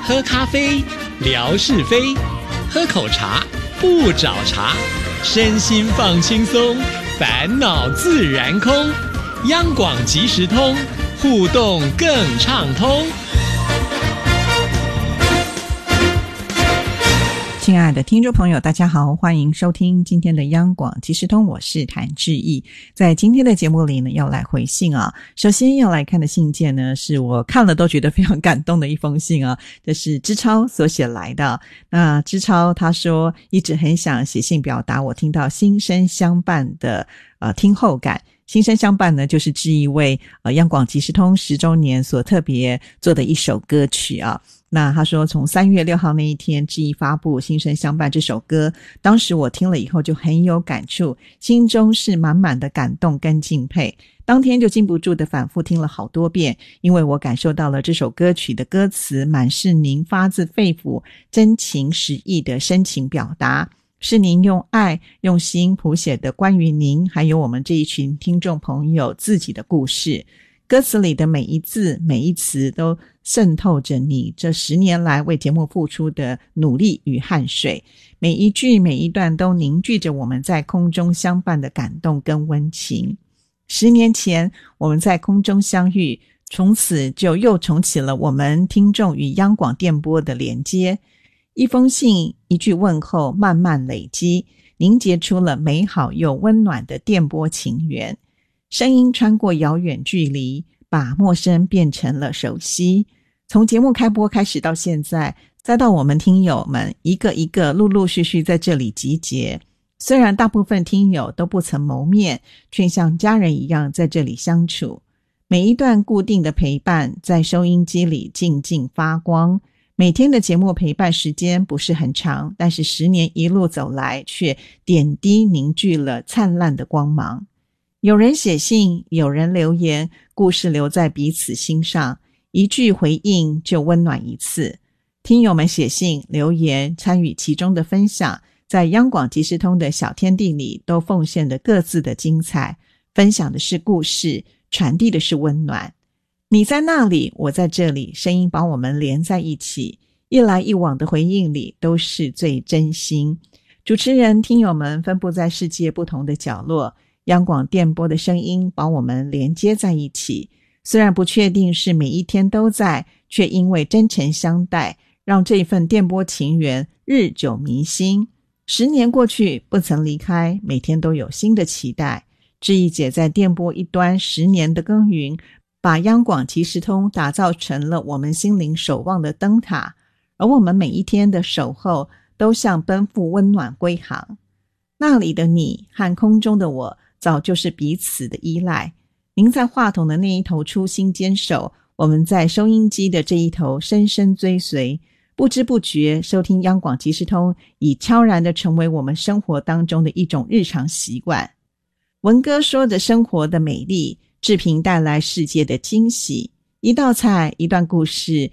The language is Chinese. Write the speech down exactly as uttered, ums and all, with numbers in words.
喝咖啡，聊是非；喝口茶，不找茬。身心放轻松，烦恼自然空。央广即时通，互动更畅通。 亲爱的听众朋友，大家好，欢迎收听今天的央广即时通，我是谭志毅。在今天的节目里呢，要来回信啊。首先要来看的信件呢，是我看了都觉得非常感动的一封信啊，这是知超所写来的。那知超他说，一直很想写信表达我听到心声相伴的呃听后感。心声相伴呢，就是志毅为呃央广即时通十周年所特别做的一首歌曲啊。那他说，从三月六号那一天，志毅发布《心声相伴》这首歌，当时我听了以后就很有感触，心中是满满的感动跟敬佩。当天就禁不住的反复听了好多遍，因为我感受到了这首歌曲的歌词满是您发自肺腑、真情实意的深情表达，是您用爱用心谱写的关于您还有我们这一群听众朋友自己的故事。歌词里的每一字每一词都渗透着你这十年来为节目付出的努力与汗水，每一句每一段都凝聚着我们在空中相伴的感动跟温情。十年前我们在空中相遇，从此就又重启了我们听众与央广电波的连接。一封信一句问候慢慢累积，凝结出了美好又温暖的电波情缘。声音穿过遥远距离，把陌生变成了熟悉。从节目开播开始到现在，再到我们听友们一个一个陆陆续续在这里集结，虽然大部分听友都不曾谋面，却像家人一样在这里相处。每一段固定的陪伴在收音机里静静发光。每天的节目陪伴时间不是很长，但是十年一路走来，却点滴凝聚了灿烂的光芒。有人写信，有人留言，故事留在彼此心上，一句回应就温暖一次。听友们写信留言参与其中的分享，在央广即时通的小天地里都奉献了各自的精彩，分享的是故事，传递的是温暖。你在那里，我在这里，声音把我们连在一起，一来一往的回应里都是最真心。主持人听友们分布在世界不同的角落，央广电波的声音把我们连接在一起，虽然不确定是每一天都在，却因为真诚相待，让这份电波情缘日久弥新。十年过去，不曾离开，每天都有新的期待。志毅姐在电波一端十年的耕耘，把央广即时通打造成了我们心灵守望的灯塔，而我们每一天的守候都像奔赴温暖归航。那里的你和空中的我早就是彼此的依赖，您在话筒的那一头初心坚守，我们在收音机的这一头深深追随，不知不觉收听央广即时通已悄然地成为我们生活当中的一种日常习惯。文哥说着生活的美丽，志平带来世界的惊喜，一道菜一段故事